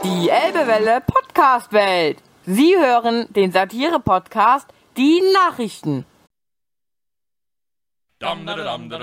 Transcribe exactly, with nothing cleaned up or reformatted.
Die Elbewelle Podcast-Welt. Sie hören den Satire-Podcast Die Nachrichten.